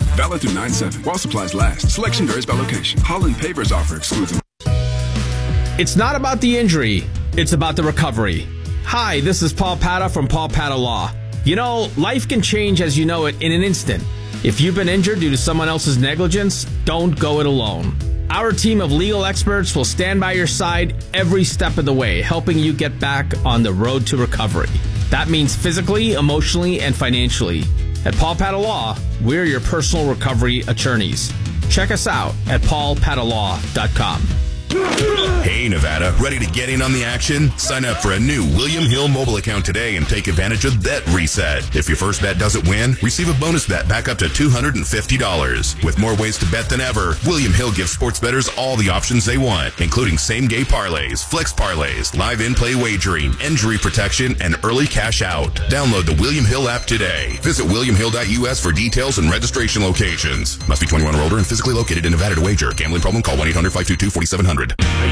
Valid through 9/7. While supplies last. Selection varies by location. Holland Pavers offer exclusive. It's not about the injury. It's about the recovery. Hi, this is Paul Pata from Paul Pata Law. You know, life can change as you know it in an instant. If you've been injured due to someone else's negligence, don't go it alone. Our team of legal experts will stand by your side every step of the way, helping you get back on the road to recovery. That means physically, emotionally, and financially. At Paul Pata Law, we're your personal recovery attorneys. Check us out at paulpatalaw.com. Hey, Nevada, ready to get in on the action? Sign up for a new William Hill mobile account today and take advantage of Bet Reset. If your first bet doesn't win, receive a bonus bet back up to $250. With more ways to bet than ever, William Hill gives sports bettors all the options they want, including same-game parlays, flex parlays, live in-play wagering, injury protection, and early cash out. Download the William Hill app today. Visit williamhill.us for details and registration locations. Must be 21 or older and physically located in Nevada to wager. Gambling problem? Call 1-800-522-4700.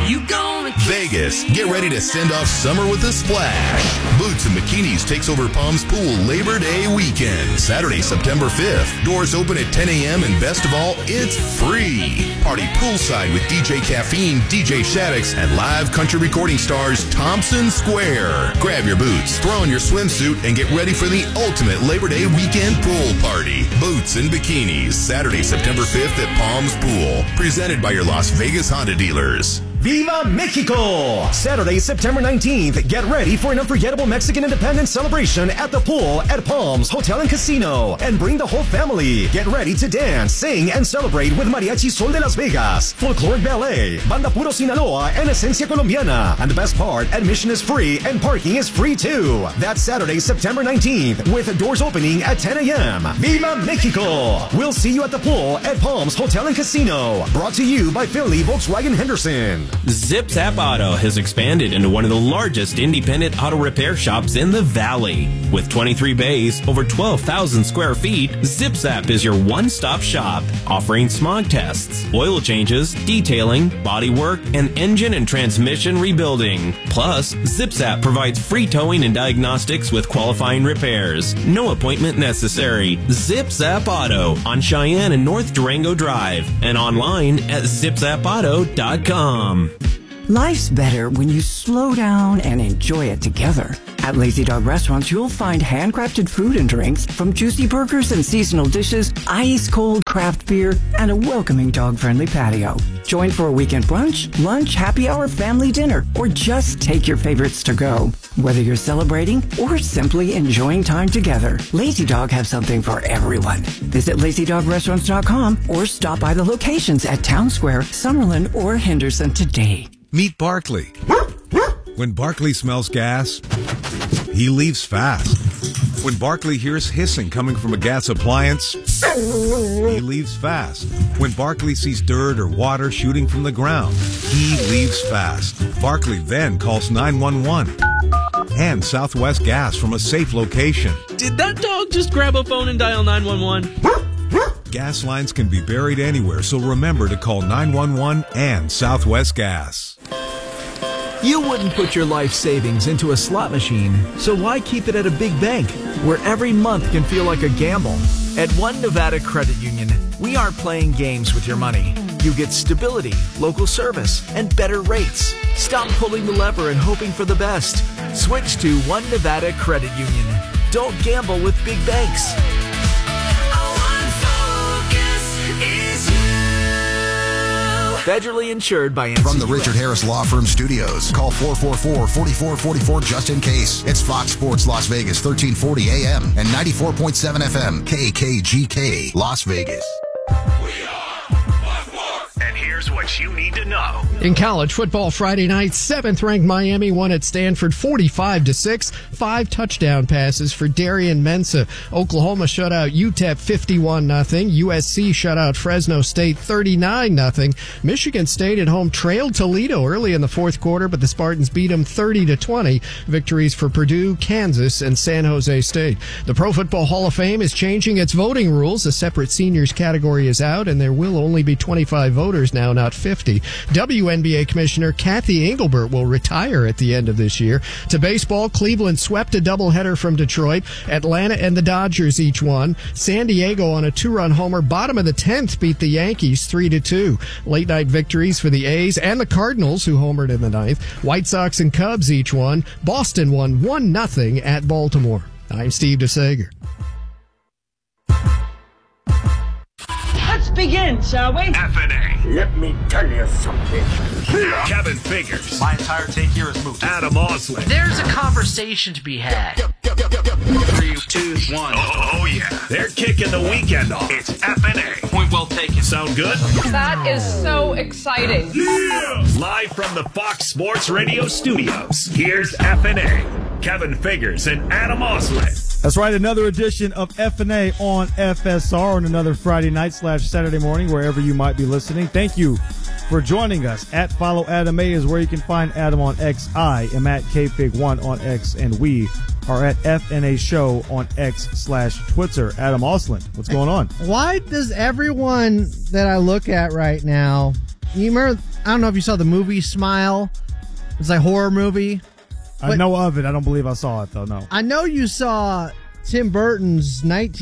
Vegas, get ready to send off summer with a splash. Boots and Bikinis takes over Palms Pool Labor Day weekend, Saturday, September 5th. Doors open at 10 a.m. and best of all, it's free. Party poolside with DJ Caffeine, DJ Shaddix, and live country recording stars Thompson Square. Grab your boots, throw on your swimsuit, and get ready for the ultimate Labor Day weekend pool party. Boots and Bikinis, Saturday, September 5th at Palms Pool. Presented by your Las Vegas Honda dealers. Viva Mexico! Saturday, September 19th. Get ready for an unforgettable Mexican independence celebration at the pool at Palms Hotel and Casino. And bring the whole family. Get ready to dance, sing, and celebrate with Mariachi Sol de Las Vegas, Folkloric Ballet, Banda Puro Sinaloa, and Esencia Colombiana. And the best part, admission is free and parking is free too. That's Saturday, September 19th, with doors opening at 10 a.m. Viva Mexico! We'll see you at the pool at Palms Hotel and Casino. Brought to you by Finley Volkswagen Henderson. Zip Zap Auto has expanded into one of the largest independent auto repair shops in the Valley. With 23 bays, over 12,000 square feet, Zip Zap is your one-stop shop, offering smog tests, oil changes, detailing, body work, and engine and transmission rebuilding. Plus, Zip Zap provides free towing and diagnostics with qualifying repairs. No appointment necessary. Zip Zap Auto on Cheyenne and North Durango Drive and online at zipzapauto.com. Life's better when you slow down and enjoy it together. At Lazy Dog Restaurants, you'll find handcrafted food and drinks, from juicy burgers and seasonal dishes, ice-cold craft beer, and a welcoming dog-friendly patio. Join for a weekend brunch, lunch, happy hour, family dinner, or just take your favorites to go. Whether you're celebrating or simply enjoying time together, Lazy Dog has something for everyone. Visit LazyDogRestaurants.com or stop by the locations at Town Square, Summerlin, or Henderson today. Meet Barkley. When Barkley smells gas, he leaves fast. When Barkley hears hissing coming from a gas appliance, he leaves fast. When Barkley sees dirt or water shooting from the ground, he leaves fast. Barkley then calls 911 and Southwest Gas from a safe location. Did that dog just grab a phone and dial 911? Gas lines can be buried anywhere, so remember to call 911 and Southwest Gas. You wouldn't put your life savings into a slot machine, so why keep it at a big bank, where every month can feel like a gamble? At One Nevada Credit Union, we aren't playing games with your money. You get stability, local service, and better rates. Stop pulling the lever and hoping for the best. Switch to One Nevada Credit Union. Don't gamble with big banks. Federally insured by NCUA. From the Richard Harris Law Firm Studios, call 444-4444 just in case. It's Fox Sports Las Vegas, 1340 AM and 94.7 FM, KKGK, Las Vegas. And here's what you need to know. In college football Friday night, 7th-ranked Miami won at Stanford 45-6. 5 touchdown passes for Darian Mensah. Oklahoma shut out UTEP 51-0. USC shut out Fresno State 39-0. Michigan State at home trailed Toledo early in the fourth quarter, but the Spartans beat them 30-20. Victories for Purdue, Kansas, and San Jose State. The Pro Football Hall of Fame is changing its voting rules. A separate seniors category is out, and there will only be 25 voters now now not 50. WNBA Commissioner Kathy Engelbert will retire at the end of this year. To baseball, Cleveland swept a doubleheader from Detroit. Atlanta and the Dodgers each won. San Diego on a 2-run homer, bottom of the 10th, beat the Yankees 3-2. Late night victories for the A's and the Cardinals, who homered in the 9th. White Sox and Cubs each won. Boston won 1-0 at Baltimore. I'm Steve DeSager. Let's begin, shall we? FNA. Let me tell you something. Kevin Figures. My entire take here is moot. Adam Osley. There's a conversation to be had. 3, 2, 1. Oh, yeah. They're kicking the weekend off. It's FNA. Point well taken. Sound good? That is so exciting. Yeah! Live from the Fox Sports Radio studios, here's FNA. Kevin Figures and Adam Osley. That's right, another edition of F&A on FSR on another Friday night / Saturday morning, wherever you might be listening. Thank you for joining us. At Follow Adam A is where you can find Adam on X. I am at KFig1 on X, and we are at FNA Show on X/Twitter. Adam Osland, what's going on? Why does everyone that I look at right now, you remember, I don't know if you saw the movie Smile. It's like a horror movie. I know of it. I don't believe I saw it, though, no. I know you saw Tim Burton's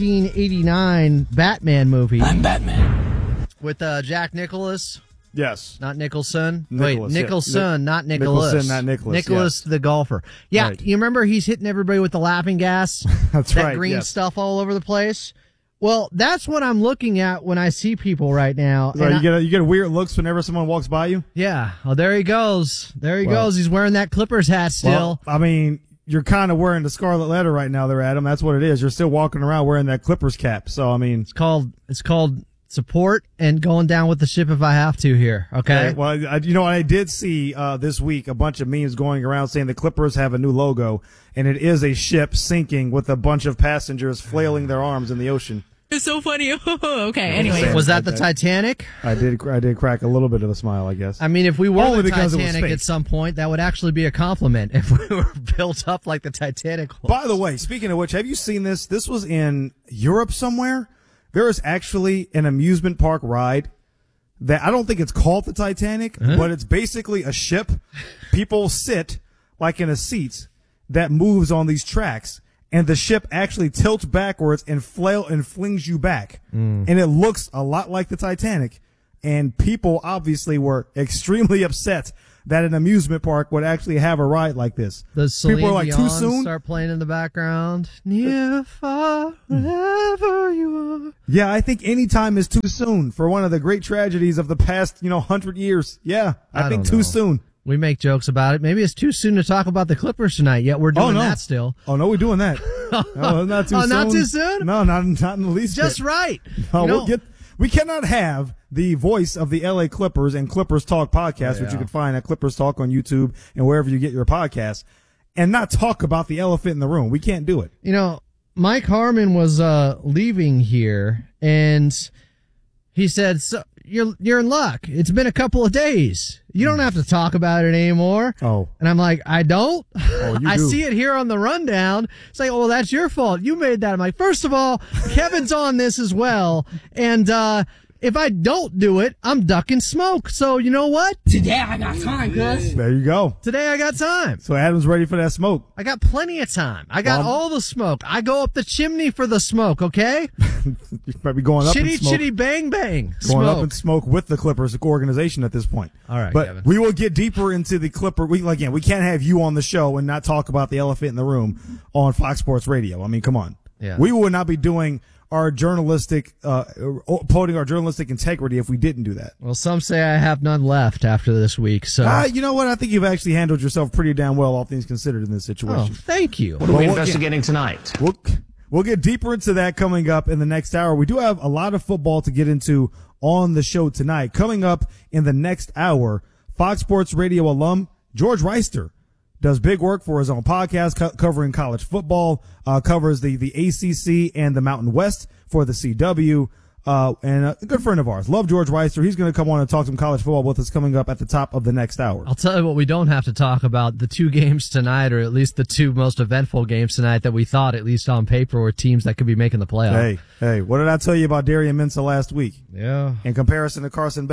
1989 Batman movie. I'm Batman. With Jack Nicklaus. Yes. Not Nicholson. Nicholas, Wait, Nicholson, not Nicholas. Nicholson, not Nicholas. Nicholas, yes. The golfer. Yeah, right. You remember he's hitting everybody with the laughing gas? That's that right. Green yes. stuff all over the place. Well, that's what I'm looking at when I see people right now. So you get weird looks whenever someone walks by you? Yeah. Oh, there he goes. There he goes. He's wearing that Clippers hat still. Well, I mean, you're kind of wearing the scarlet letter right now there, Adam. That's what it is. You're still walking around wearing that Clippers cap. So, I mean. It's called support and going down with the ship if I have to here. Okay. Right. Well, I did see this week a bunch of memes going around saying the Clippers have a new logo, and it is a ship sinking with a bunch of passengers flailing their arms in the ocean. It's so funny. Okay, anyway. Was that the Titanic? I did crack a little bit of a smile, I guess. I mean, if we were Only the because it was Titanic fake. at some point, that would actually be a compliment if we were built up like the Titanic was. By the way, speaking of which, have you seen this? This was in Europe somewhere. There is actually an amusement park ride that I don't think it's called the Titanic, but it's basically a ship. People sit like in a seat that moves on these tracks. And the ship actually tilts backwards and flings you back. And it looks a lot like the Titanic. And people obviously were extremely upset that an amusement park would actually have a ride like this. People are like, too soon? Start playing in the background. Near, far, wherever you are. Yeah, I think any time is too soon for one of the great tragedies of the past, 100 years. Yeah, I think too soon. We make jokes about it. Maybe it's too soon to talk about the Clippers tonight, yet we're doing that still. Oh, no, we're doing that. No, not too soon. Not too soon? No, not in the least Just bit. right. No, we cannot have the voice of the LA Clippers and Clippers Talk podcast, which you can find at Clippers Talk on YouTube and wherever you get your podcasts, and not talk about the elephant in the room. We can't do it. Mike Harmon was leaving here, and he said, so you're in luck. It's been a couple of days. You don't have to talk about it anymore. Oh. And I'm like, I don't? Oh, you I do. see it here on the rundown. It's like, well, that's your fault. You made that. I'm like, first of all, Kevin's on this as well. And if I don't do it, I'm ducking smoke. So you know what? Today I got time, cuz. There you go. Today I got time. So Adam's ready for that smoke. I got plenty of time. I got all the smoke. I go up the chimney for the smoke, okay? You might be going up Chitty, in smoke. chitty, bang, bang. Going up Smoke. in smoke with the Clippers organization at this point. All right, but Kevin. we will get deeper into the Clipper. We can't have you on the show and not talk about the elephant in the room on Fox Sports Radio. I mean, come on. Yeah. We would not be doing our journalistic, upholding our journalistic integrity if we didn't do that. Well, some say I have none left after this week. So you know what? I think you've actually handled yourself pretty damn well, all things considered, in this situation. Oh, thank you. What are we investigating tonight? We'll get deeper into that coming up in the next hour. We do have a lot of football to get into on the show tonight. Coming up in the next hour, Fox Sports Radio alum George Reister does big work for his own podcast covering college football, covers the ACC and the Mountain West for the CW, and a good friend of ours. Love George Reister. He's going to come on and talk some college football with us coming up at the top of the next hour. I'll tell you what we don't have to talk about. The two games tonight, or at least the two most eventful games tonight that we thought, at least on paper, were teams that could be making the playoff. Hey, what did I tell you about Darian Mensah last week? Yeah. In comparison to Carson Beck.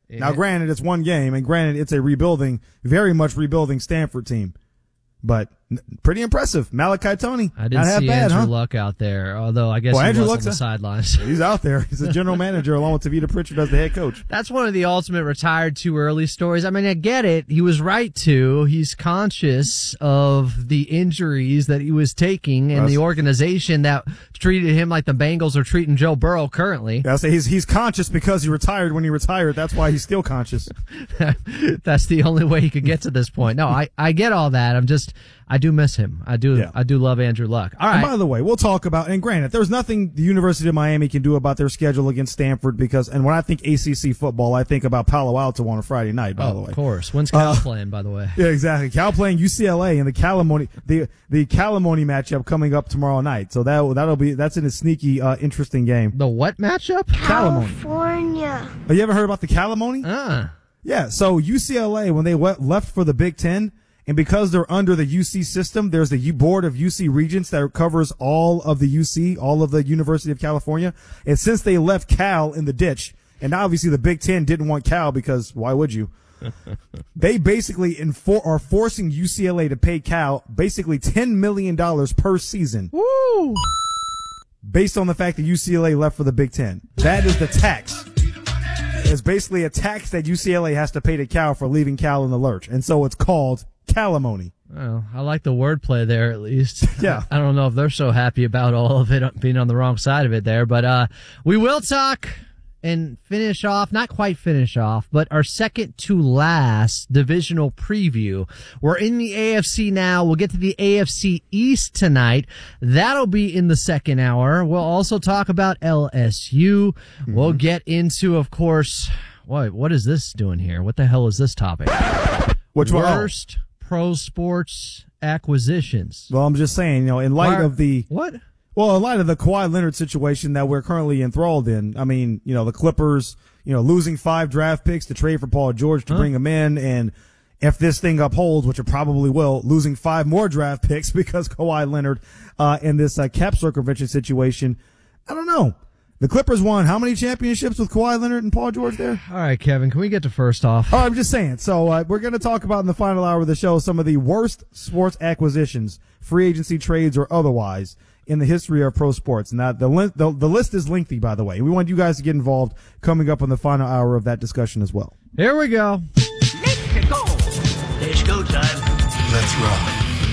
Now, granted, it's one game, and granted, it's a very much rebuilding Stanford team. But pretty impressive. Malachi Toney. I didn't see Andrew Luck out there, although I guess he Andrew was Luck's on the sidelines. He's out there. He's the general manager along with Tavita Pritchard as the head coach. That's one of the ultimate retired too early stories. I mean, I get it. He was right to. He's conscious of the injuries that he was taking and the organization that treated him like the Bengals are treating Joe Burrow currently. Yeah, I say he's conscious because he retired when he retired. That's why he's still conscious. That's the only way he could get to this point. No, I get all that. I do miss him. I do love Andrew Luck. All right. And by the way, we'll talk about, and granted, there's nothing the University of Miami can do about their schedule against Stanford and when I think ACC football, I think about Palo Alto on a Friday night, by the way. Of course. When's Cal playing, by the way? Yeah, exactly. Cal playing UCLA in the Calamoni matchup coming up tomorrow night. So that's in a sneaky, interesting game. The what matchup? California. Oh, you ever heard about the Calamoni? Yeah. So UCLA, when they left for the Big Ten, and because they're under the UC system, there's the board of UC Regents that covers all of the UC, all of the University of California. And since they left Cal in the ditch, and obviously the Big Ten didn't want Cal because why would you? They basically are forcing UCLA to pay Cal basically $10 million per season. Woo! Based on the fact that UCLA left for the Big Ten. That is the tax. It's basically a tax that UCLA has to pay to Cal for leaving Cal in the lurch. And so it's called Calamoni. Well, I like the wordplay there at least. Yeah. I don't know if they're so happy about all of it being on the wrong side of it there, but we will talk and finish off, not quite finish off, but our second to last divisional preview. We're in the AFC now. We'll get to the AFC East tonight. That'll be in the second hour. We'll also talk about LSU. Mm-hmm. We'll get into, of course, what is this doing here? What the hell is this topic? Which worst pro sports acquisitions. Well, I'm just saying, in light of the what? Well, in light of the Kawhi Leonard situation that we're currently enthralled in, I mean, the Clippers, losing 5 draft picks to trade for Paul George to bring him in, and if this thing upholds, which it probably will, losing 5 more draft picks because Kawhi Leonard in this cap circumvention situation, I don't know. The Clippers won how many championships with Kawhi Leonard and Paul George there? All right, Kevin, can we get to first off? Oh, I'm just saying. So we're going to talk about in the final hour of the show some of the worst sports acquisitions, free agency trades or otherwise, in the history of pro sports. Now, the list is lengthy, by the way. We want you guys to get involved coming up in the final hour of that discussion as well. Here we go. Let's go. It's go time. Let's rock.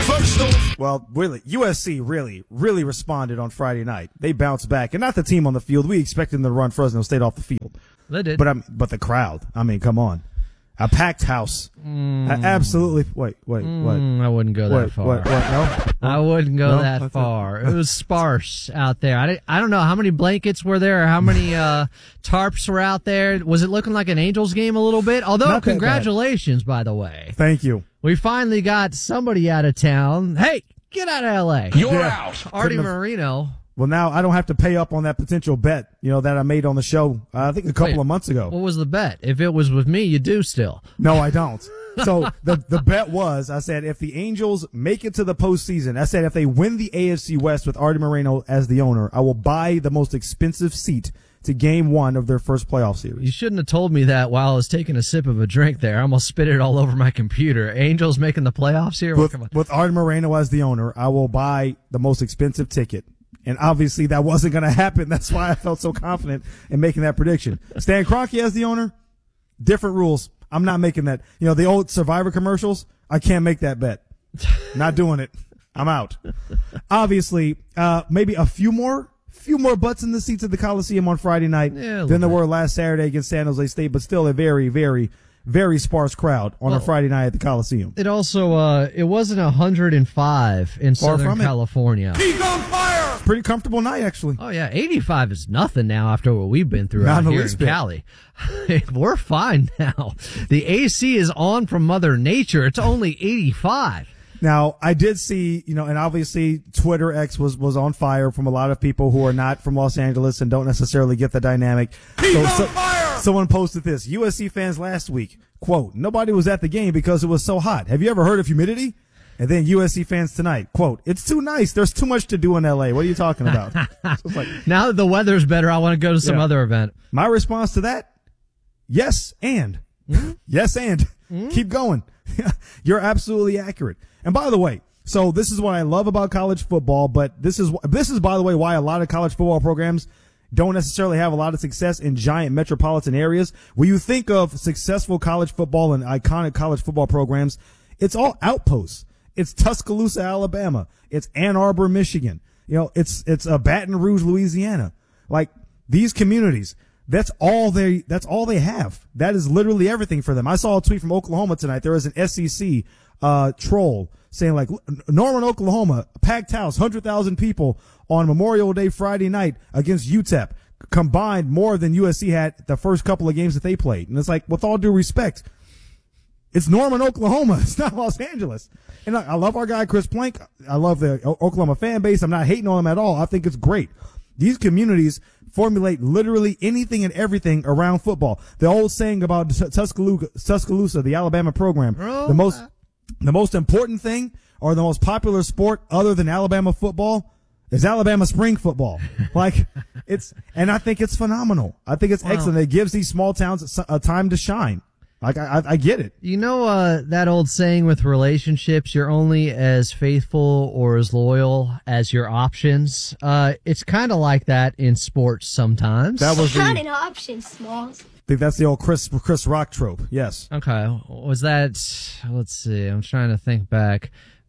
Well, really, USC really responded on Friday night. They bounced back, and not the team on the field. We expected them to run Fresno State off the field. They did. But the crowd, I mean, come on. A packed house. Absolutely. Wait, what? I wouldn't go that far. What? No? I wouldn't go that far. It was sparse out there. I don't know how many blankets were there or how many tarps were out there. Was it looking like an Angels game a little bit? Although, congratulations, by the way. Thank you. We finally got somebody out of town. Hey, get out of L.A. You're out. Artie Moreno. Well, now I don't have to pay up on that potential bet, that I made on the show, I think a couple of months ago. What was the bet? If it was with me, you do still. No, I don't. So the bet was, I said, if the Angels make it to the postseason, I said if they win the AFC West with Artie Moreno as the owner, I will buy the most expensive seat to game 1 of their first playoff series. You shouldn't have told me that while I was taking a sip of a drink there. I almost spit it all over my computer. Angels making the playoffs here? With Artie Moreno as the owner, I will buy the most expensive ticket. And obviously that wasn't going to happen. That's why I felt so confident in making that prediction. Stan Kroenke as the owner, different rules. I'm not making that. The old Survivor commercials, I can't make that bet. Not doing it. I'm out. Obviously, maybe a few more butts in the seats at the Coliseum on Friday night than there were last Saturday against San Jose State, but still a very, very, very sparse crowd on a Friday night at the Coliseum. It also, it wasn't 105 in Southern California. He's on fire! Pretty comfortable night, actually. Oh, yeah. 85 is nothing now after what we've been through out here in Cali. We're fine now. The AC is on from Mother Nature. It's only 85. Now, I did see, and obviously Twitter X was on fire from a lot of people who are not from Los Angeles and don't necessarily get the dynamic. Someone posted this. USC fans last week, quote, nobody was at the game because it was so hot. Have you ever heard of humidity? And then USC fans tonight, quote, it's too nice. There's too much to do in LA. What are you talking about? So now that the weather's better, I want to go to some other event. My response to that, Yes, and. Yes, and. Keep going. You're absolutely accurate. And by the way, so this is what I love about college football, but this is, by the way, why a lot of college football programs don't necessarily have a lot of success in giant metropolitan areas. When you think of successful college football and iconic college football programs, it's all outposts. It's Tuscaloosa, Alabama. It's Ann Arbor, Michigan. It's Baton Rouge, Louisiana. Like, these communities, that's all they have. That is literally everything for them. I saw a tweet from Oklahoma tonight. There was an SEC troll saying, like, Norman, Oklahoma, packed house, 100,000 people on Memorial Day Friday night against UTEP, combined more than USC had the first couple of games that they played. And it's like, with all due respect, it's Norman, Oklahoma. It's not Los Angeles. And I love our guy, Chris Plank. I love the Oklahoma fan base. I'm not hating on him at all. I think it's great. These communities formulate literally anything and everything around football. The old saying about Tuscaloosa, the Alabama program, the most important thing or the most popular sport other than Alabama football is Alabama spring football. Like, and I think it's phenomenal. I think it's excellent. It gives these small towns a time to shine. Like, I get it. That old saying with relationships, you're only as faithful or as loyal as your options. It's kind of like that in sports sometimes. That was not an option, Smalls. I think that's the old Chris Rock trope. Yes. Okay. Was that, let's see, I'm trying to think back.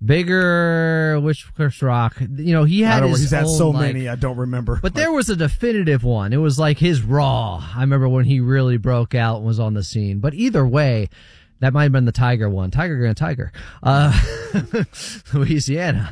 Which Chris Rock? He had he's had so own, many, I don't remember. But there was a definitive one. It was like his Raw. I remember when he really broke out and was on the scene. But either way, that might have been the Tiger one. Tiger gonna Tiger. Louisiana.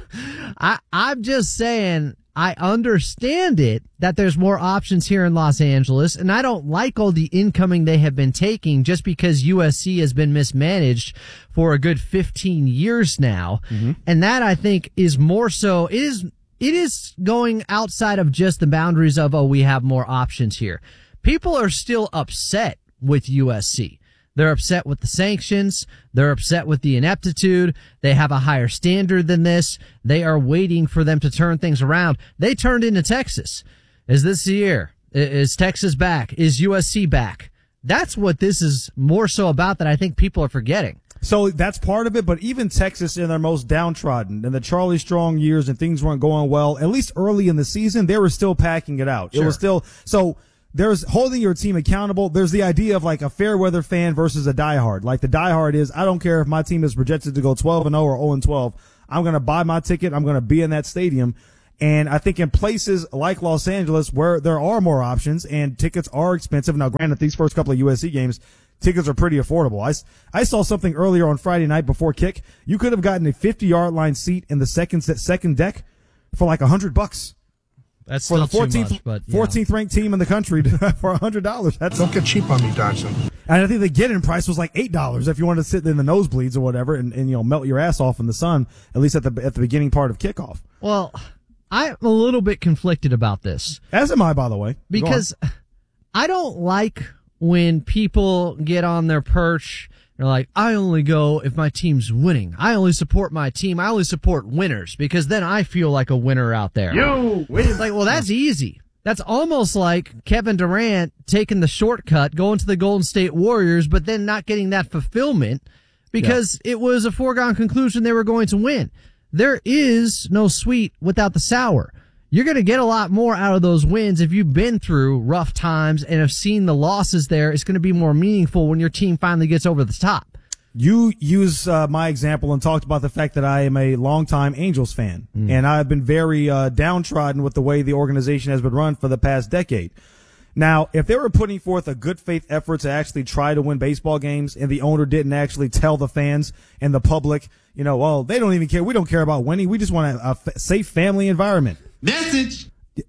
I'm just saying, I understand it that there's more options here in Los Angeles, and I don't like all the incoming they have been taking just because USC has been mismanaged for a good 15 years now. Mm-hmm. And that, I think, is more so, it is going outside of just the boundaries of, we have more options here. People are still upset with USC. They're upset with the sanctions. They're upset with the ineptitude. They have a higher standard than this. They are waiting for them to turn things around. They turned into Texas. Is this the year? Is Texas back? Is USC back? That's what this is more so about that I think people are forgetting. So that's part of it, but even Texas in their most downtrodden, in the Charlie Strong years and things weren't going well, at least early in the season, they were still packing it out. Sure. It was still, so there's holding your team accountable. There's the idea of like a fair weather fan versus a diehard. Like the diehard is, I don't care if my team is projected to go 12-0 or 0-12. I'm going to buy my ticket. I'm going to be in that stadium. And I think in places like Los Angeles where there are more options and tickets are expensive. Now, granted, these first couple of USC games, tickets are pretty affordable. I saw something earlier on Friday night before kick. You could have gotten a 50-yard line seat in the second deck for like $100. That's for the still 14th, too much, but, 14th ranked team in the country for $100. Don't get cheap on me, Dodson. And I think the get-in price was like $8 if you wanted to sit in the nosebleeds or whatever and melt your ass off in the sun, at least at the beginning part of kickoff. Well, I'm a little bit conflicted about this. As am I, by the way. Because I don't like when people get on their perch. They're like, I only go if my team's winning. I only support my team. I only support winners because then I feel like a winner out there. You win. It's like, well, that's easy. That's almost like Kevin Durant taking the shortcut, going to the Golden State Warriors, but then not getting that fulfillment because it was a foregone conclusion they were going to win. There is no sweet without the sour. You're going to get a lot more out of those wins if you've been through rough times and have seen the losses there. It's going to be more meaningful when your team finally gets over the top. You use my example and talked about the fact that I am a longtime Angels fan, and I've been very downtrodden with the way the organization has been run for the past decade. Now, if they were putting forth a good faith effort to actually try to win baseball games and the owner didn't actually tell the fans and the public, well, they don't even care. We don't care about winning. We just want a safe family environment. Message.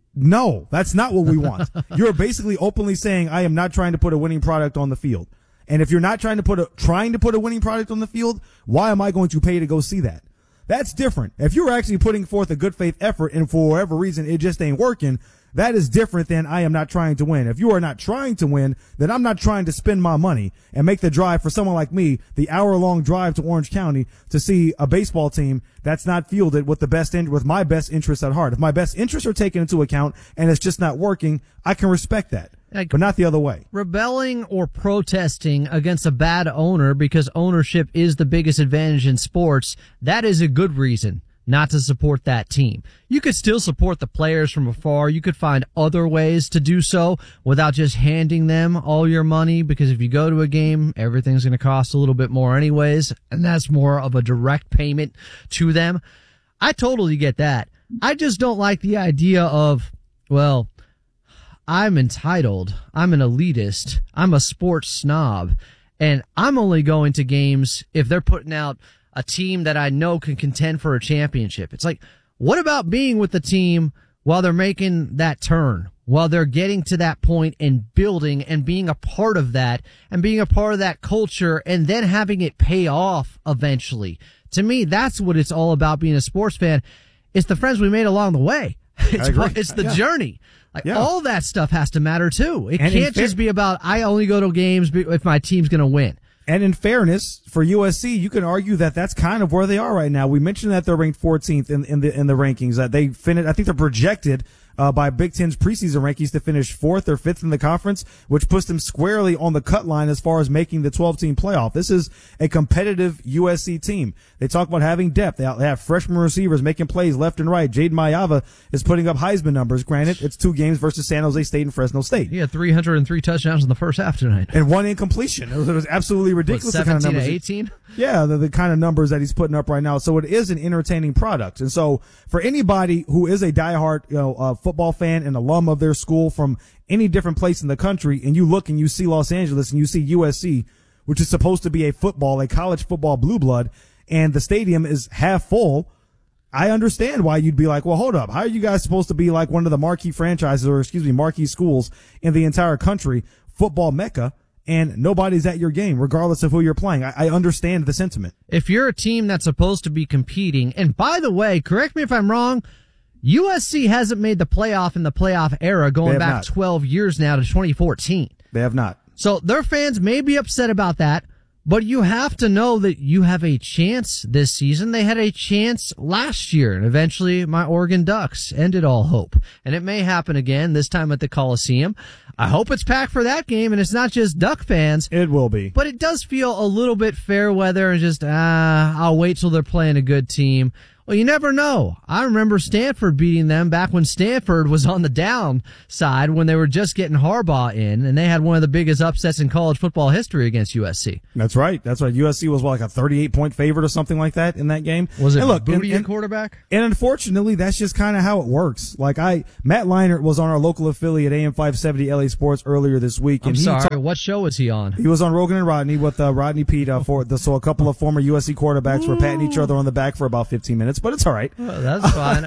No, that's not what we want. You're basically openly saying, I am not trying to put a winning product on the field. And if you're not trying to put a winning product on the field, why am I going to pay to go see that? That's different. If you're actually putting forth a good faith effort and for whatever reason it just ain't working, that is different than I am not trying to win. If you are not trying to win, then I'm not trying to spend my money and make the drive for someone like me, the hour-long drive to Orange County to see a baseball team that's not fielded with with my best interests at heart. If my best interests are taken into account and it's just not working, I can respect that. but not the other way. Rebelling or protesting against a bad owner because ownership is the biggest advantage in sports, that is a good reason not to support that team. You could still support the players from afar. You could find other ways to do so without just handing them all your money, because if you go to a game, everything's going to cost a little bit more anyways, and that's more of a direct payment to them. I totally get that. I just don't like the idea of, well, I'm entitled, I'm an elitist, I'm a sports snob, and I'm only going to games if they're putting out a team that I know can contend for a championship. It's like, what about being with the team while they're making that turn, while they're getting to that point and building and being a part of that and being a part of that culture and then having it pay off eventually? To me, that's what it's all about being a sports fan. It's the friends we made along the way. It's the journey. All that stuff has to matter too. It can't just be about, I only go to games if my team's going to win. And in fairness, for USC, you can argue that that's kind of where they are right now. We mentioned that they're ranked 14th in the rankings. That they finished, I think they're projected by Big Ten's preseason rankings to finish 4th or 5th in the conference, which puts them squarely on the cut line as far as making the 12-team playoff. This is a competitive USC team. They talk about having depth. They have freshman receivers making plays left and right. Jaden Mayava is putting up Heisman numbers. Granted, it's 2 games versus San Jose State and Fresno State. He had 303 touchdowns in the first half tonight. And 1 incompletion. It was absolutely ridiculous. 17 to 18? Yeah, the kind of numbers that he's putting up right now. So it is an entertaining product. And so for anybody who is a diehard, football fan and alum of their school from any different place in the country, and you look and you see Los Angeles and you see USC, which is supposed to be a college football blue blood, and the stadium is half full, I understand why you'd be like, well, hold up. How are you guys supposed to be like one of the marquee franchises, or marquee schools in the entire country, football mecca, and nobody's at your game, regardless of who you're playing? I understand the sentiment. If you're a team that's supposed to be competing, and by the way, correct me if I'm wrong, USC hasn't made the playoff in the playoff era going back 12 years now to 2014. They have not. So their fans may be upset about that, but you have to know that you have a chance this season. They had a chance last year, and eventually my Oregon Ducks ended all hope. And it may happen again, this time at the Coliseum. I hope it's packed for that game, and it's not just Duck fans. It will be. But it does feel a little bit fair weather and just, I'll wait till they're playing a good team. Well, you never know. I remember Stanford beating them back when Stanford was on the downside when they were just getting Harbaugh in, and they had one of the biggest upsets in college football history against USC. That's right. USC was like a 38-point favorite or something like that in that game. Was it Booty at quarterback? And unfortunately, that's just kind of how it works. Matt Leinart was on our local affiliate AM 570 LA Sports earlier this week. I'm sorry, what show was he on? He was on Rogan and Rodney with Rodney Pete. So a couple of former USC quarterbacks were patting each other on the back for about 15 minutes. But it's all right. Oh, that's fine.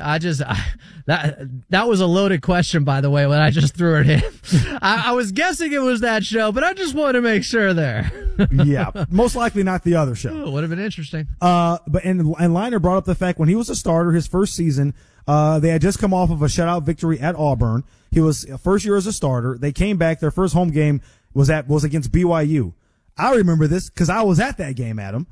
That was a loaded question, by the way, when I just threw it in. I was guessing it was that show, but I just wanted to make sure there. Yeah, most likely not the other show. Would have been interesting. But Leinart brought up the fact when he was a starter his first season, they had just come off of a shutout victory at Auburn. He was first year as a starter. They came back. Their first home game was against BYU. I remember this because I was at that game, Adam.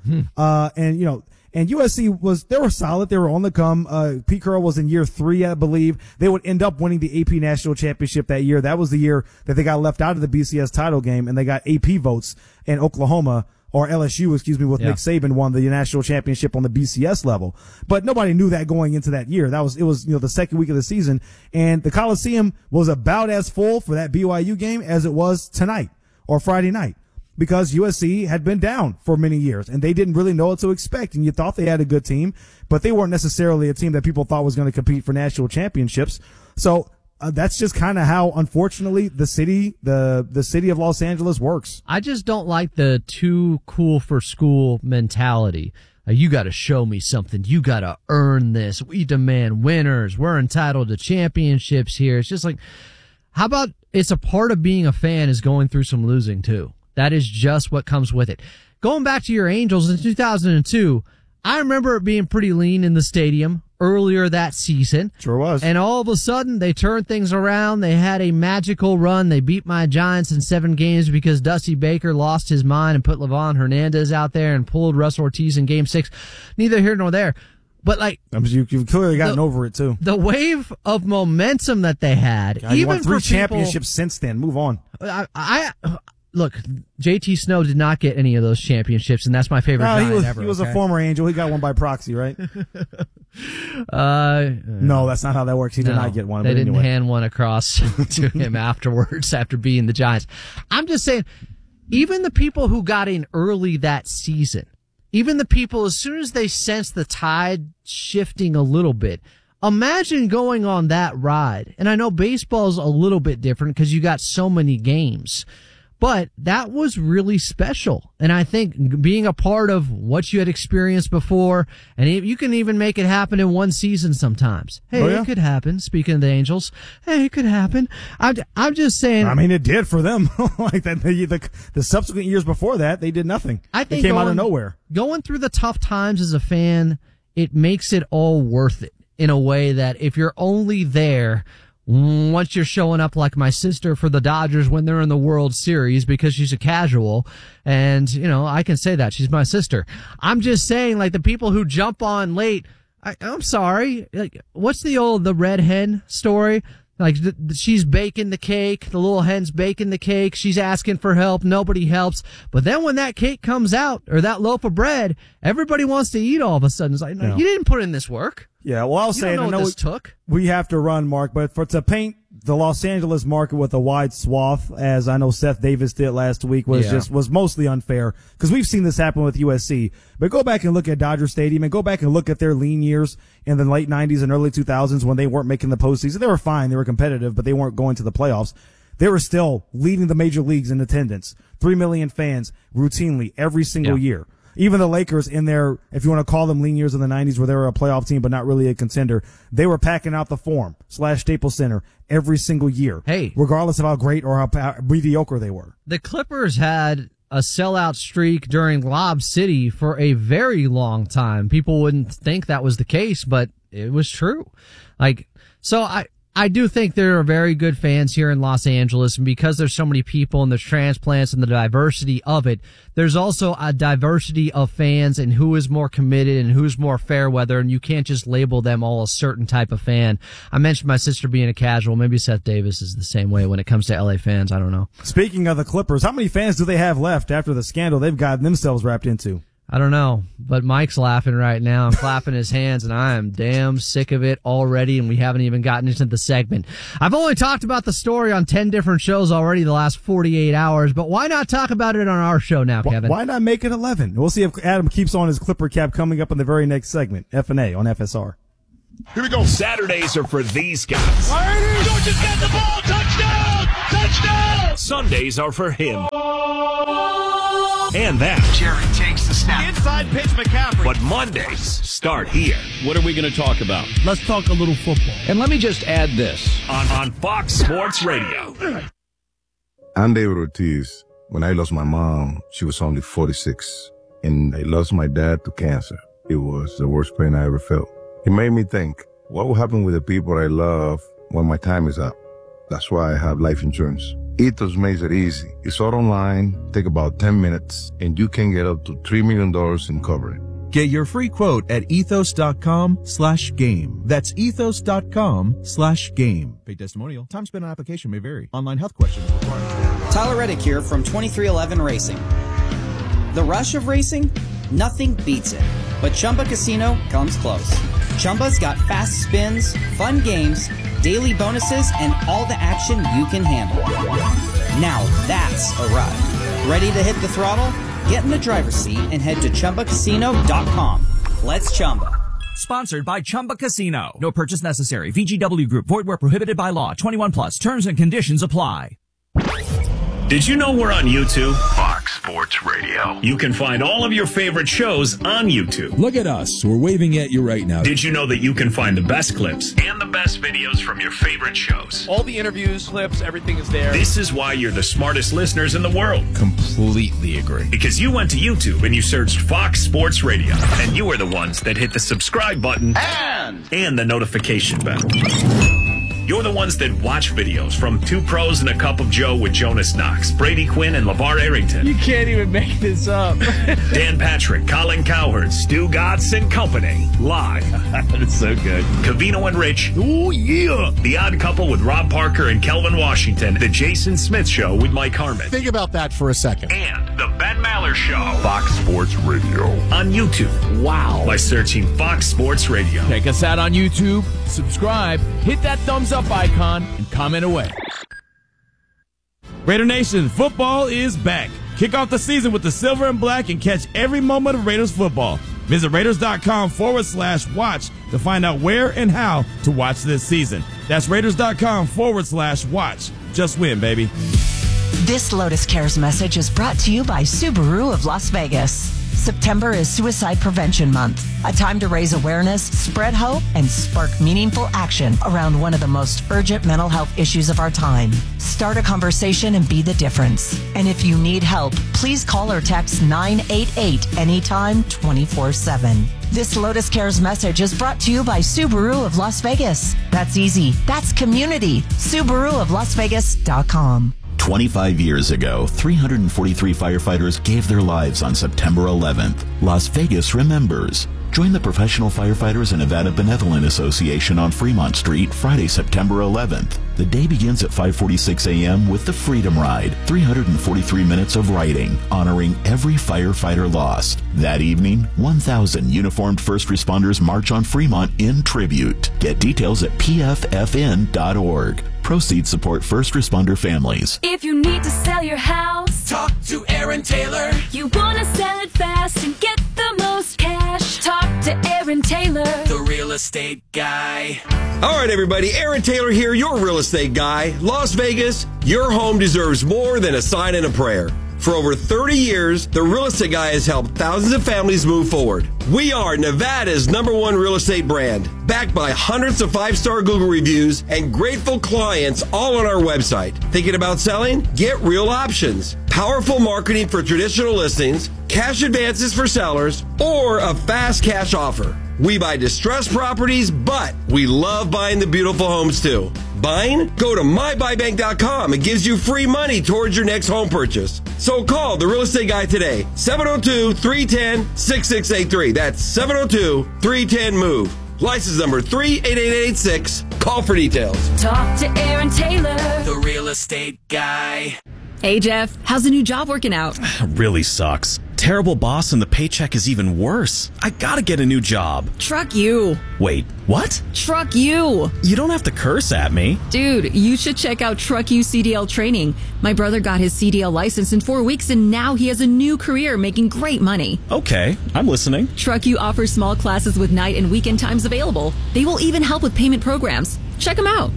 And USC they were solid. They were on the come. Pete Carroll was in year 3, I believe. They would end up winning the AP National Championship that year. That was the year that they got left out of the BCS title game, and they got AP votes in Oklahoma, or LSU, with Nick Saban won the national championship on the BCS level. But nobody knew that going into that year. It was the second week of the season, and the Coliseum was about as full for that BYU game as it was tonight or Friday night, because USC had been down for many years and they didn't really know what to expect. And you thought they had a good team, but they weren't necessarily a team that people thought was going to compete for national championships. So that's just kind of how, unfortunately, the city of Los Angeles works. I just don't like the too cool for school mentality. You got to show me something. You got to earn this. We demand winners. We're entitled to championships here. It's just like, how about it's a part of being a fan is going through some losing too. That is just what comes with it. Going back to your Angels in 2002, I remember it being pretty lean in the stadium earlier that season. Sure was. And all of a sudden, they turned things around. They had a magical run. They beat my Giants in 7 games because Dusty Baker lost his mind and put Livan Hernandez out there and pulled Russ Ortiz in Game 6. Neither here nor there. But like, you've clearly gotten over it too. The wave of momentum that they had, God, even you won 3 for championships since then. Move on. I look, JT Snow did not get any of those championships, and that's my favorite Giant ever. He was a former Angel. He got one by proxy, right? No, that's not how that works. He did not get one. They didn't hand one across to him afterwards after beating the Giants. I'm just saying, even the people who got in early that season, even the people, as soon as they sensed the tide shifting a little bit, imagine going on that ride. And I know baseball's a little bit different because you got so many games, but that was really special. And I think being a part of what you had experienced before, and you can even make it happen in one season sometimes. Hey, It could happen. Speaking of the Angels, hey, it could happen. I'm just saying. I mean, it did for them. Like that, the subsequent years before that, they did nothing. I think it came out of nowhere. Going through the tough times as a fan, it makes it all worth it in a way that if you're only there once you're showing up like my sister for the Dodgers when they're in the World Series because she's a casual, and, I can say that. She's my sister. I'm just saying, like, the people who jump on late, I'm sorry. Like, what's the red hen story? Like, she's baking the cake, the little hen's baking the cake, she's asking for help, nobody helps. But then when that cake comes out, or that loaf of bread, everybody wants to eat all of a sudden. It's like, no, you didn't put in this work. Yeah, well, I'll say it. I know this took. We have to run, Mark, but to paint the Los Angeles market with a wide swath, as I know Seth Davis did last week, was mostly unfair because we've seen this happen with USC. But go back and look at Dodger Stadium and go back and look at their lean years in the late 90s and early 2000s when they weren't making the postseason. They were fine, they were competitive, but they weren't going to the playoffs. They were still leading the major leagues in attendance. 3 million fans routinely every single year. Even the Lakers in their, if you want to call them lean years in the 90s where they were a playoff team but not really a contender, they were packing out the Forum / Staples Center every single year. Hey. Regardless of how great or how mediocre they were. The Clippers had a sellout streak during Lob City for a very long time. People wouldn't think that was the case, but it was true. I do think there are very good fans here in Los Angeles, and because there's so many people and there's transplants and the diversity of it, there's also a diversity of fans and who is more committed and who's more fair weather, and you can't just label them all a certain type of fan. I mentioned my sister being a casual. Maybe Seth Davis is the same way when it comes to LA fans. I don't know. Speaking of the Clippers, how many fans do they have left after the scandal they've gotten themselves wrapped into? I don't know, but Mike's laughing right now and clapping his hands, and I am damn sick of it already, and we haven't even gotten into the segment. I've only talked about the story on 10 different shows already the last 48 hours, but why not talk about it on our show now, Kevin? Why not make it 11? We'll see if Adam keeps on his Clipper cap coming up in the very next segment, F&A on FSR. Here we go. Saturdays are for these guys. Georgia's got the ball. Touchdown! Touchdown! Sundays are for him. And that. Jerry takes the snap. Inside pitch, McCaffrey. But Mondays start here. What are we going to talk about? Let's talk a little football. And let me just add this. On Fox Sports Radio. I'm David Ortiz. When I lost my mom, she was only 46. And I lost my dad to cancer. It was the worst pain I ever felt. It made me think, what will happen with the people I love when my time is up? That's why I have life insurance. Ethos makes it easy. It's all online, take about 10 minutes, and you can get up to $3 million in coverage. Get your free quote at ethos.com/game. That's ethos.com/game. Paid testimonial. Time spent on application may vary. Online health questions required. Tyler Reddick here from 2311 Racing. The rush of racing? Nothing beats it. But Chumba Casino comes close. Chumba's got fast spins, fun games, daily bonuses, and all the action you can handle. Now that's a ride. Ready to hit the throttle? Get in the driver's seat and head to ChumbaCasino.com. Let's Chumba. Sponsored by Chumba Casino. No purchase necessary. VGW Group. Void where prohibited by law. 21 plus. Terms and conditions apply. Did you know we're on YouTube? Fox Sports Radio. You can find all of your favorite shows on YouTube. Look at us. We're waving at you right now. Did you know that you can find the best clips and the best videos from your favorite shows? All the interviews, clips, everything is there. This is why you're the smartest listeners in the world. Completely agree. Because you went to YouTube and you searched Fox Sports Radio. And you were the ones that hit the subscribe button and the notification bell. You're the ones that watch videos from Two Pros and a Cup of Joe with Jonas Knox, Brady Quinn, and LeVar Arrington. You can't even make this up. Dan Patrick, Colin Cowherd, Stu Gatz, and company. Live. That is so good. Covino and Rich. Oh, yeah. The Odd Couple with Rob Parker and Kelvin Washington. The Jason Smith Show with Mike Harmon. Think about that for a second. And the Ben Maller Show. Fox Sports Radio. On YouTube. Wow. By searching Fox Sports Radio. Check us out on YouTube. Subscribe. Hit that thumbs up icon and comment away. Raider Nation, football is back. Kick off the season with the silver and black and catch every moment of Raiders football. Visit Raiders.com/watch to find out where and how to watch this season. That's Raiders.com/watch. Just win, baby. This Lotus Cares message is brought to you by Subaru of Las Vegas. September is Suicide Prevention Month, a time to raise awareness, spread hope, and spark meaningful action around one of the most urgent mental health issues of our time. Start a conversation and be the difference. And if you need help, please call or text 988 anytime, 24/7. This Lotus Cares message is brought to you by Subaru of Las Vegas. That's easy. That's community. SubaruofLasVegas.com. 25 years ago, 343 firefighters gave their lives on September 11th. Las Vegas remembers. Join the Professional Firefighters and Nevada Benevolent Association on Fremont Street Friday, September 11th. The day begins at 5:46 a.m. with the Freedom Ride, 343 minutes of riding, honoring every firefighter lost. That evening, 1,000 uniformed first responders march on Fremont in tribute. Get details at pffn.org. Proceeds support first responder families. If you need to sell your house, talk to Aaron Taylor. You want to sell it fast and get the most cash, talk to Aaron Taylor, the real estate guy. All right, everybody, Aaron Taylor here, your real estate guy. Las Vegas, your home deserves more than a sign and a prayer. For over 30 years, the Real Estate Guy has helped thousands of families move forward. We are Nevada's #1 real estate brand, backed by hundreds of 5-star Google reviews and grateful clients all on our website. Thinking about selling? Get real options. Powerful marketing for traditional listings, cash advances for sellers, or a fast cash offer. We buy distressed properties, but we love buying the beautiful homes too. Buying? Go to mybuybank.com. It gives you free money towards your next home purchase. So call the Real Estate Guy today, 702-310-6683. That's 702-310-MOVE. License number 38886. Call for details. talk to Aaron Taylor, the real estate guy. Hey, Jeff, how's the new job working out? Really sucks. Terrible boss and the paycheck is even worse. I gotta get a new job. Truck you. Wait, what? Truck you. You don't have to curse at me. Dude, you should check out Truck You CDL training. My brother got his CDL license in 4 weeks and now he has a new career making great money. Okay, I'm listening. Truck You offers small classes with night and weekend times available. They will even help with payment programs. Check them out.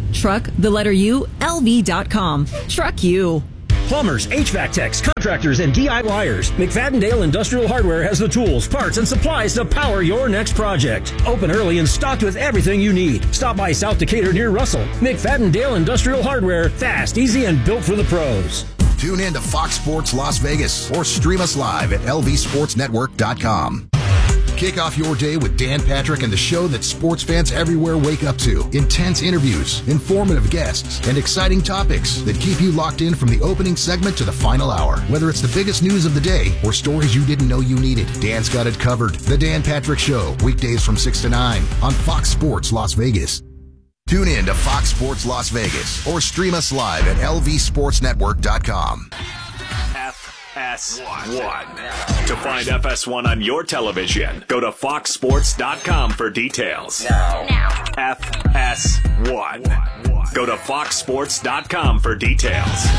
LV.com. Truck You. Plumbers, HVAC techs, contractors, and DIYers. McFadden-Dale Industrial Hardware has the tools, parts, and supplies to power your next project. Open early and stocked with everything you need. Stop by South Decatur near Russell. McFadden-Dale Industrial Hardware. Fast, easy, and built for the pros. Tune in to Fox Sports Las Vegas or stream us live at lvsportsnetwork.com. Kick off your day with Dan Patrick and the show that sports fans everywhere wake up to. Intense interviews, informative guests, and exciting topics that keep you locked in from the opening segment to the final hour. Whether it's the biggest news of the day or stories you didn't know you needed, Dan's got it covered. The Dan Patrick Show, weekdays from 6 to 9 on Fox Sports Las Vegas. Tune in to Fox Sports Las Vegas or stream us live at lvsportsnetwork.com. FS1. To find FS1 on your television, go to foxsports.com for details. Now. FS1. Go to foxsports.com for details.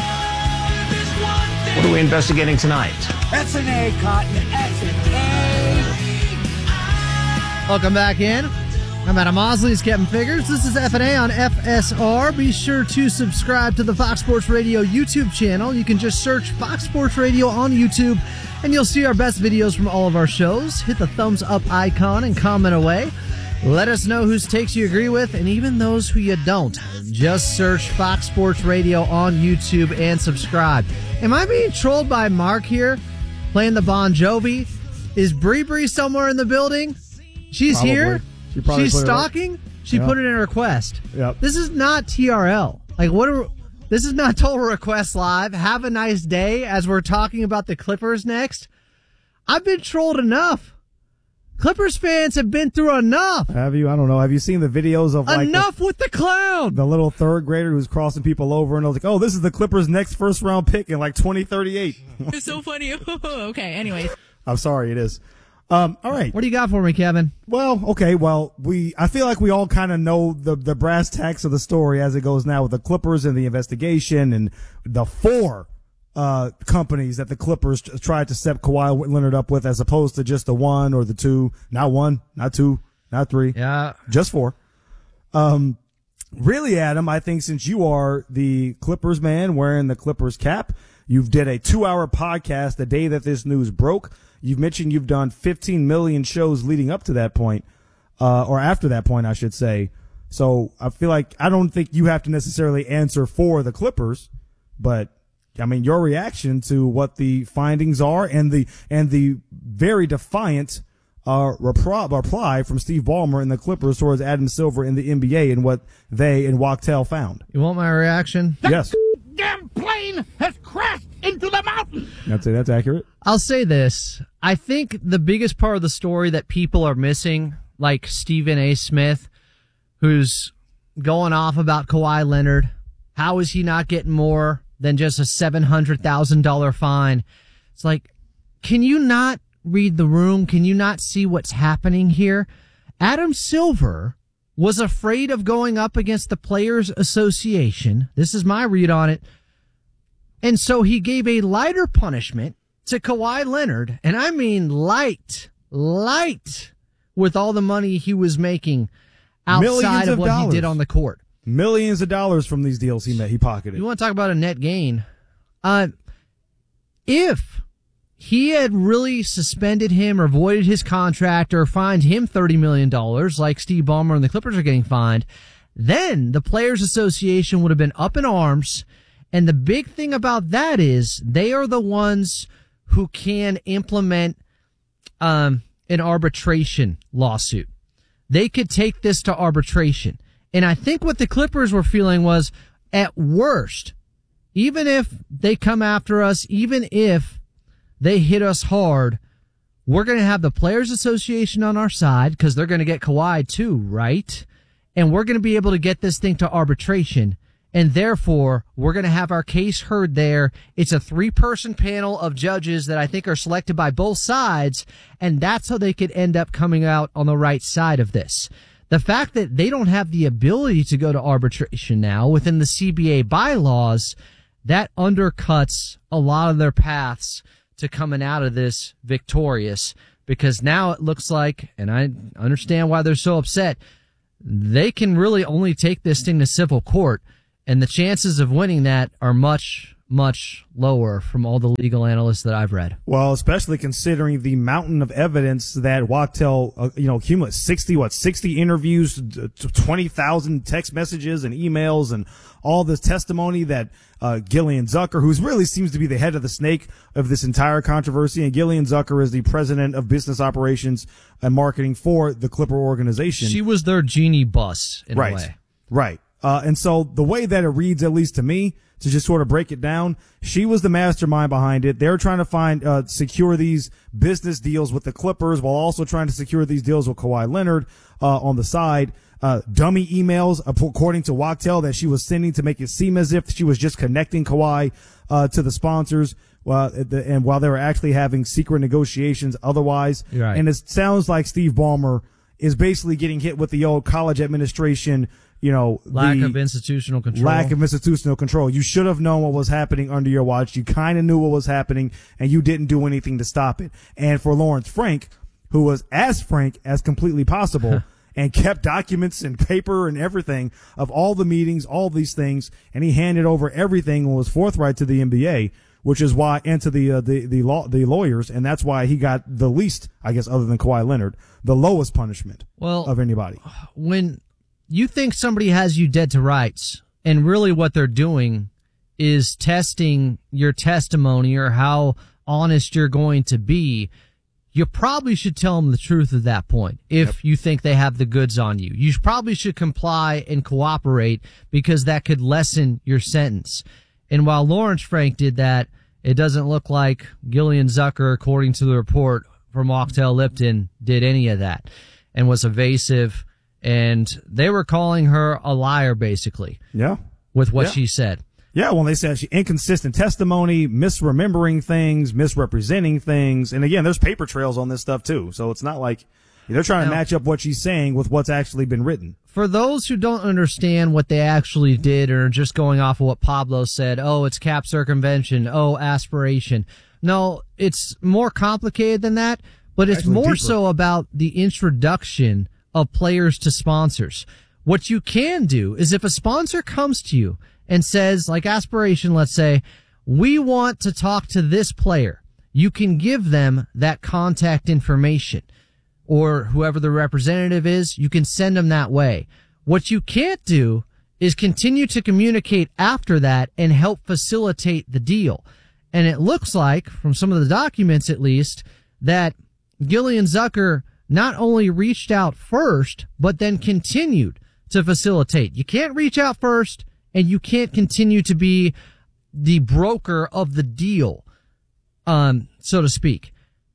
What are we investigating tonight? That's an A, Cotton. That's an A. Welcome back in. I'm Adam Mosley's Kevin Figures. This is F&A on FSR. Be sure to subscribe to the Fox Sports Radio YouTube channel. You can just search Fox Sports Radio on YouTube, and you'll see our best videos from all of our shows. Hit the thumbs up icon and comment away. Let us know whose takes you agree with, and even those who you don't. Just search Fox Sports Radio on YouTube and subscribe. Am I being trolled by Mark here, playing the Bon Jovi? Is Bree somewhere in the building? She's Probably. here? She's stalking? She put it in a request. Yep. This is not TRL. Like, this is not Total Request Live. Have a nice day as we're talking about the Clippers next. I've been trolled enough. Clippers fans have been through enough. Have you? I don't know. Have you seen the videos of enough with the clown? The little third grader who's crossing people over, and I was like, "Oh, this is the Clippers' next first round pick in like 2038." It's so funny. Okay. Anyways, I'm sorry, it is. All right. What do you got for me, Kevin? Well, okay. Well, I feel like we all kind of know the brass tacks of the story as it goes now with the Clippers and the investigation and the 4 companies that the Clippers tried to set Kawhi Leonard up with, as opposed to just the 1 or the 2, not 1, not 2, not 3. Yeah. Just 4. Really, Adam, I think since you are the Clippers man wearing the Clippers cap, you've did a 2-hour podcast the day that this news broke. You've mentioned you've done 15 million shows leading up to that point, or after that point, I should say. So I feel like I don't think you have to necessarily answer for the Clippers, but I mean, your reaction to what the findings are and the very defiant reply from Steve Ballmer and the Clippers towards Adam Silver in the NBA and what they and Wachtell found. You want my reaction? Yes. Damn plane has crashed into the mountain. That's accurate. I'll say this. I think the biggest part of the story that people are missing, like Stephen A. Smith, who's going off about Kawhi Leonard, how is he not getting more than just a $700,000 fine? It's like, can you not read the room? Can you not see what's happening here? Adam Silver was afraid of going up against the Players Association. This is my read on it. And so he gave a lighter punishment to Kawhi Leonard. And I mean light, with all the money he was making outside of what he did on the court. Millions of dollars from these deals he pocketed. You want to talk about a net gain? If he had really suspended him or voided his contract or fined him $30 million like Steve Ballmer and the Clippers are getting fined, then the Players Association would have been up in arms. And the big thing about that is they are the ones who can implement an arbitration lawsuit. They could take this to arbitration. And I think what the Clippers were feeling was, at worst, even if they come after us, even if they hit us hard, we're going to have the Players Association on our side because they're going to get Kawhi too, right? And we're going to be able to get this thing to arbitration. And therefore, we're going to have our case heard there. It's a 3-person panel of judges that I think are selected by both sides. And that's how they could end up coming out on the right side of this. The fact that they don't have the ability to go to arbitration now within the CBA bylaws, that undercuts a lot of their paths to coming out of this victorious, because now it looks like, and I understand why they're so upset, they can really only take this thing to civil court, and the chances of winning that are much, much lower from all the legal analysts that I've read. Well, especially considering the mountain of evidence that Wachtell, accumulated 60 interviews, 20,000 text messages and emails and all this testimony that Gillian Zucker, who really seems to be the head of the snake of this entire controversy, and Gillian Zucker is the president of business operations and marketing for the Clipper organization. She was their genie bus in a way. Right. And so the way that it reads, at least to me, to just sort of break it down, she was the mastermind behind it. They're trying to secure these business deals with the Clippers while also trying to secure these deals with Kawhi Leonard, on the side. Dummy emails, according to Wachtell, that she was sending to make it seem as if she was just connecting Kawhi, to the sponsors, and while they were actually having secret negotiations otherwise. Right. And it sounds like Steve Ballmer is basically getting hit with the old college administration, lack of institutional control. Lack of institutional control. You should have known what was happening under your watch. You kind of knew what was happening, and you didn't do anything to stop it. And for Lawrence Frank, who was as frank as completely possible and kept documents and paper and everything of all the meetings, all these things, and he handed over everything and was forthright to the NBA, which is why, and to the lawyers, and that's why he got the least, I guess, other than Kawhi Leonard, the lowest punishment of anybody. When you think somebody has you dead to rights, and really what they're doing is testing your testimony or how honest you're going to be, you probably should tell them the truth at that point if you think they have the goods on you. You probably should comply and cooperate because that could lessen your sentence. And while Lawrence Frank did that, it doesn't look like Gillian Zucker, according to the report from Wachtell Lipton, did any of that and was evasive. And they were calling her a liar, basically. Yeah. With what she said. Yeah, well, they said she inconsistent testimony, misremembering things, misrepresenting things. And again, there's paper trails on this stuff too. So it's not like they're trying to match up what she's saying with what's actually been written. For those who don't understand what they actually did or are just going off of what Pablo said, oh, it's cap circumvention, oh, aspiration. No, it's more complicated than that, but it's actually more deeper. So about the introduction of players to sponsors. What you can do is if a sponsor comes to you and says, like aspiration, let's say, we want to talk to this player, you can give them that contact information. Or whoever the representative is, you can send them that way. What you can't do is continue to communicate after that and help facilitate the deal. And it looks like, from some of the documents at least, that Gillian Zucker not only reached out first, but then continued to facilitate. You can't reach out first, and you can't continue to be the broker of the deal, so to speak.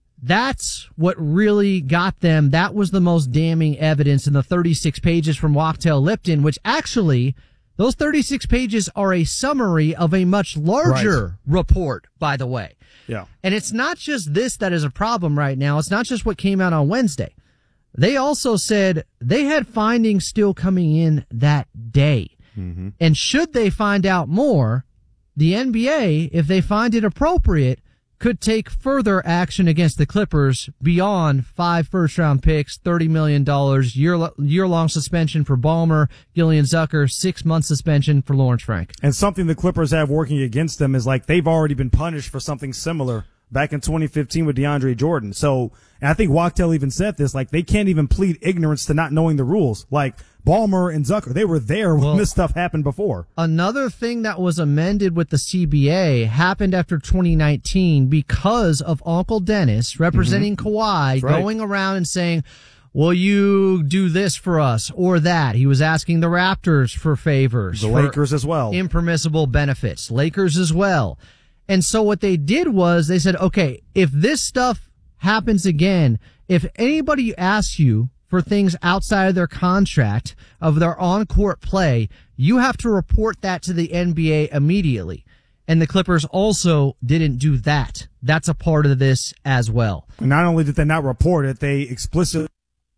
That's what really got them. That was the most damning evidence in the 36 pages from Wachtell Lipton, which actually, those 36 pages are a summary of a much larger report, by the way. Yeah. And it's not just this that is a problem right now. It's not just what came out on Wednesday. They also said they had findings still coming in that day. Mm-hmm. And should they find out more, the NBA, if they find it appropriate, could take further action against the Clippers beyond 5 first-round picks, $30 million, year-long suspension for Ballmer, Gillian Zucker, 6-month suspension for Lawrence Frank. And something the Clippers have working against them is like they've already been punished for something similar back in 2015 with DeAndre Jordan. So, and I think Wachtell even said this, like they can't even plead ignorance to not knowing the rules. Like Ballmer and Zucker, they were there when this stuff happened before. Another thing that was amended with the CBA happened after 2019 because of Uncle Dennis representing Kawhi going around and saying, will you do this for us or that? He was asking the Raptors for favors. The Lakers as well. Impermissible benefits. Lakers as well. And so what they did was they said, okay, if this stuff happens again, if anybody asks you for things outside of their contract of their on-court play, you have to report that to the NBA immediately. And the Clippers also didn't do that. That's a part of this as well. Not only did they not report it, they explicitly.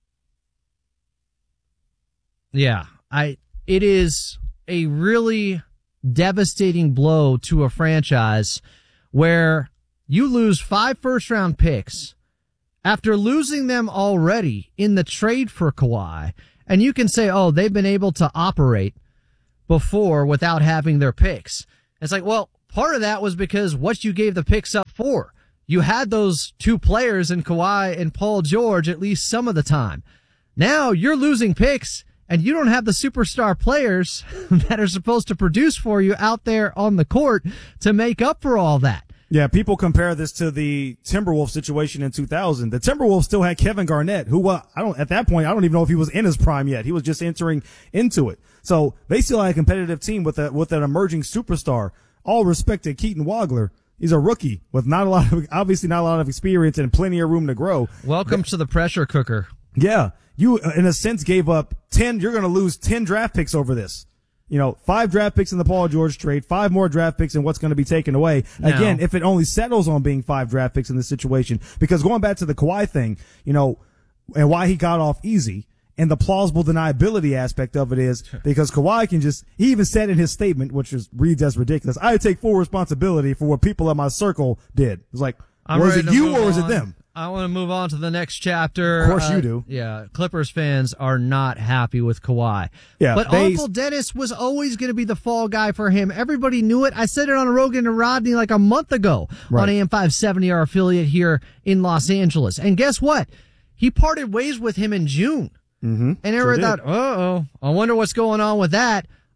Yeah, it is a really devastating blow to a franchise where you lose 5 first-round picks after losing them already in the trade for Kawhi, and you can say, oh, they've been able to operate before without having their picks. It's like, well, part of that was because what you gave the picks up for. You had those 2 players in Kawhi and Paul George at least some of the time. Now you're losing picks, and you don't have the superstar players that are supposed to produce for you out there on the court to make up for all that. Yeah, people compare this to the Timberwolves situation in 2000. The Timberwolves still had Kevin Garnett, who, at that point, I don't even know if he was in his prime yet. He was just entering into it. So they still had a competitive team with an emerging superstar. All respect to Keaton Wagler. He's a rookie with obviously not a lot of experience and plenty of room to grow. Welcome to the pressure cooker. Yeah. You, in a sense, gave up 10. You're going to lose 10 draft picks over this. 5 draft picks in the Paul George trade, 5 more draft picks and what's going to be taken away. No. Again, if it only settles on being 5 draft picks in this situation, because going back to the Kawhi thing, and why he got off easy and the plausible deniability aspect of it is because Kawhi he even said in his statement, which reads as ridiculous, I take full responsibility for what people in my circle did. It's like, was it you or was it them? I want to move on to the next chapter. Of course you do. Yeah, Clippers fans are not happy with Kawhi. Yeah, but Uncle Dennis was always going to be the fall guy for him. Everybody knew it. I said it on Rogan and Rodney like a month ago on AM 570, our affiliate here in Los Angeles. And guess what? He parted ways with him in June. Mm-hmm. And everyone thought, I wonder what's going on with that.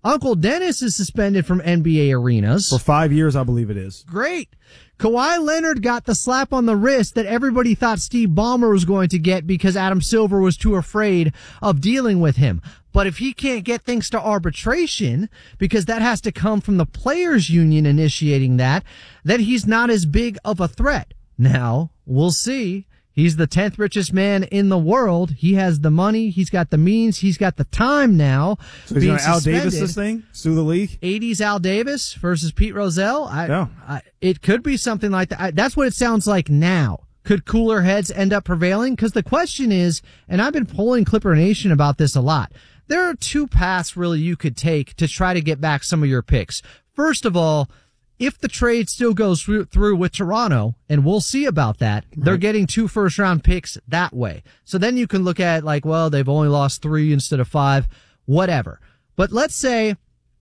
Uncle Dennis is suspended from NBA arenas. For 5 years, I believe it is. Great. Kawhi Leonard got the slap on the wrist that everybody thought Steve Ballmer was going to get because Adam Silver was too afraid of dealing with him. But if he can't get things to arbitration, because that has to come from the players' union initiating that, then he's not as big of a threat. Now, we'll see. He's the 10th richest man in the world. He has the money. He's got the means. He's got the time now. So he's going to Al Davis this thing? Sue the league? 80s Al Davis versus Pete Rozelle? It could be something like that. That's what it sounds like now. Could cooler heads end up prevailing? Because the question is, and I've been polling Clipper Nation about this a lot, there are two paths really you could take to try to get back some of your picks. First of all, if the trade still goes through with Toronto, and we'll see about that, they're getting 2 first-round picks that way. So then you can look at like, well, they've only lost 3 instead of 5, whatever. But let's say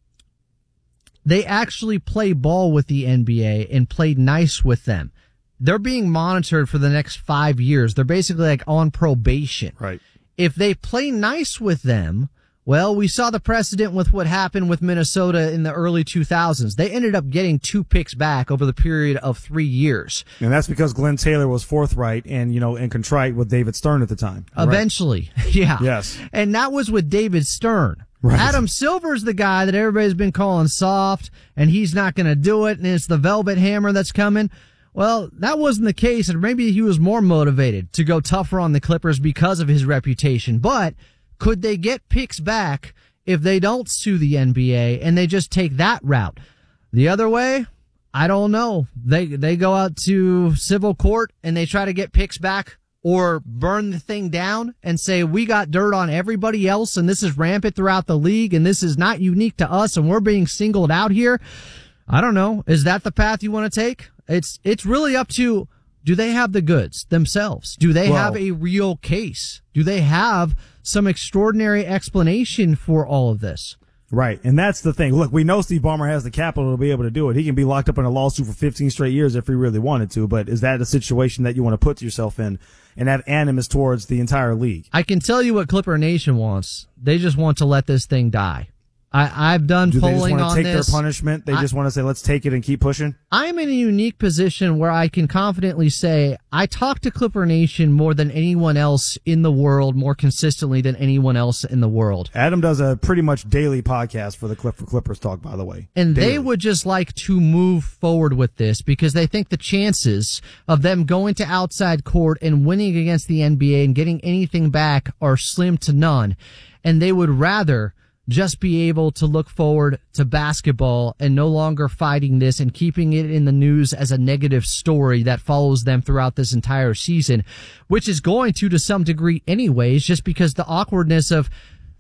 they actually play ball with the NBA and played nice with them. They're being monitored for the next 5 years. They're basically like on probation. Right. If they play nice with them, well, we saw the precedent with what happened with Minnesota in the early 2000s. They ended up getting 2 picks back over the period of 3 years. And that's because Glenn Taylor was forthright and, and contrite with David Stern at the time. Eventually. Right. Yeah. Yes. And that was with David Stern. Right. Adam Silver's the guy that everybody's been calling soft, and he's not going to do it, and it's the Velvet Hammer that's coming. Well, that wasn't the case, and maybe he was more motivated to go tougher on the Clippers because of his reputation. But could they get picks back if they don't sue the NBA and they just take that route? The other way, I don't know. They go out to civil court and they try to get picks back or burn the thing down and say, we got dirt on everybody else and this is rampant throughout the league and this is not unique to us and we're being singled out here. I don't know. Is that the path you want to take? It's really up to, do they have the goods themselves? Do they have a real case? Do they have some extraordinary explanation for all of this? Right. And that's the thing. Look, we know Steve Ballmer has the capital to be able to do it. He can be locked up in a lawsuit for 15 straight years if he really wanted to. But is that a situation that you want to put yourself in and have animus towards the entire league? I can tell you what Clipper Nation wants. They just want to let this thing die. I've done polling on this. Do they just want to take their punishment? They just want to say, let's take it and keep pushing? I'm in a unique position where I can confidently say I talk to Clipper Nation more than anyone else in the world, more consistently than anyone else in the world. Adam does a pretty much daily podcast for the Clippers Talk, by the way. And daily. They would just like to move forward with this because they think the chances of them going to outside court and winning against the NBA and getting anything back are slim to none. And they would rather just be able to look forward to basketball and no longer fighting this and keeping it in the news as a negative story that follows them throughout this entire season, which is going to some degree anyways, just because the awkwardness of,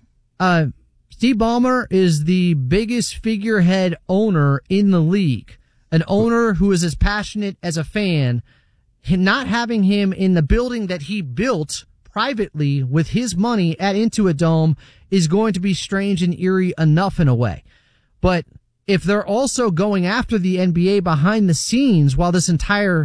Steve Ballmer is the biggest figurehead owner in the league, an owner who is as passionate as a fan. Not having him in the building that he built privately with his money at Intuit Dome is going to be strange and eerie enough in a way. But if they're also going after the NBA behind the scenes while this entire